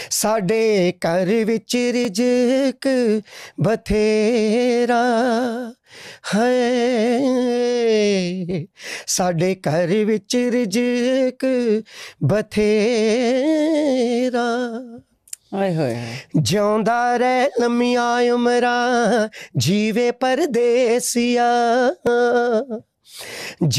ਸਾਡੇ ਘਰ ਵਿੱਚ ਰਿਜ਼ਕ ਬਥੇਰਾ ਹੈ, ਸਾਡੇ ਘਰ ਵਿੱਚ ਰਿਜ਼ਕ ਬਥੇਰਾ। ਓਏ ਹੋਏ ਹੋਏ। ਜਿਉਂਦਾ ਰਹਿ ਲੰਮੀਆਂ ਉਮਰਾਂ ਜੀਵੇ ਪਰਦੇਸੀਆ।